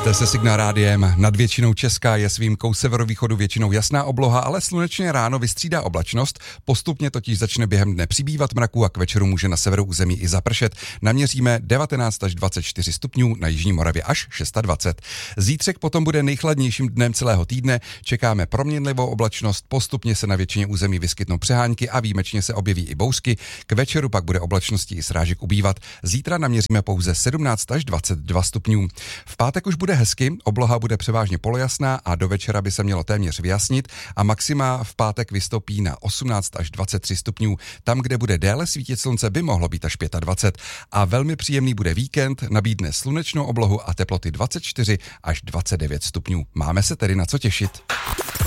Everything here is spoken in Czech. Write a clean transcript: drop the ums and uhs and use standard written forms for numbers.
Jste se Signál rádiem, nad většinou Česka je s výjimkou severovýchodu většinou jasná obloha, ale slunečně ráno vystřídá oblačnost, postupně totiž začne během dne přibývat mraků a k večeru může na severu území i zapršet. Naměříme 19 až 24 stupňů, na jižní Moravě až 26. Zítřek potom bude nejchladnějším dnem celého týdne, čekáme proměnlivou oblačnost, postupně se na většině území vyskytnou přehánky a výjimečně se objeví i bouřky, k večeru pak bude oblačností i srážek ubývat. Zítra naměříme pouze 17 až 22 stupňů. V pátek už bude hezky, obloha bude převážně polojasná a do večera by se mělo téměř vyjasnit a maxima v pátek vystoupí na 18 až 23 stupňů. Tam, kde bude déle svítit slunce, by mohlo být až 25. A velmi příjemný bude víkend, nabídne slunečnou oblohu a teploty 24 až 29 stupňů. Máme se tedy na co těšit.